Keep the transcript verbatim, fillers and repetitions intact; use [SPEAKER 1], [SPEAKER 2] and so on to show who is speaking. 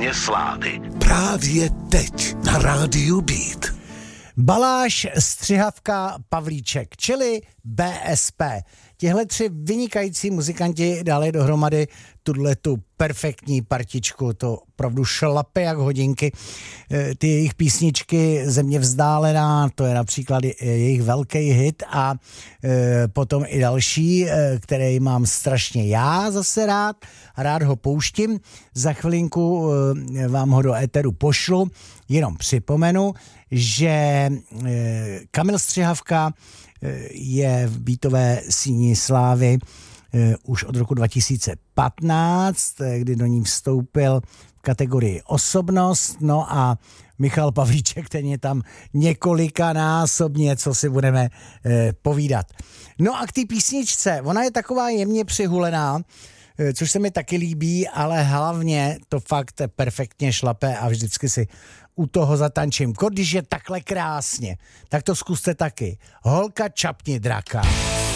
[SPEAKER 1] síně slávy.
[SPEAKER 2] Právě teď na rádiu Beat.
[SPEAKER 3] Baláš, Střihavka, Pavlíček, čili bé es pé. Tihle tři vynikající muzikanti dali dohromady tu perfektní partičku, to opravdu šlape jak hodinky. Ty jejich písničky Země vzdálená, to je například jejich velký hit a potom i další, který mám strašně já zase rád a rád ho pouštím. Za chvilinku vám ho do éteru pošlu, jenom připomenu, že Kamil Střihavka je v beatové síni slávy už od roku dva tisíce patnáct, kdy do ní vstoupil v kategorii osobnost, no a Michal Pavlíček, ten je tam několikanásobně, co si budeme eh, povídat. No a k té písničce, ona je taková jemně přihulená, eh, což se mi taky líbí, ale hlavně to fakt perfektně šlape a vždycky si u toho zatančím. Když je takhle krásně, tak to zkuste taky. Holka čapni draka.